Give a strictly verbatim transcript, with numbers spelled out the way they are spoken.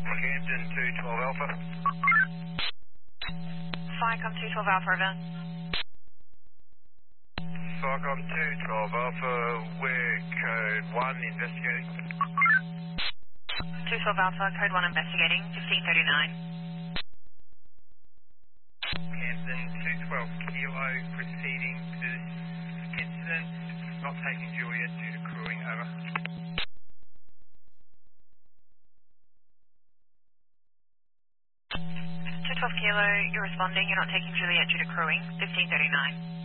Hampton two twelve Alpha. Ficom two twelve Alpha, over. Ficom two twelve Alpha, we're code one investigating. two twelve Alpha, code one investigating, fifteen thirty-nine. Hampton two twelve Kilo, proceeding to this incident. Not taking Juliet due to crewing, over. two twelve Kilo, you're responding, you're not taking Juliet due to crewing, fifteen thirty-nine.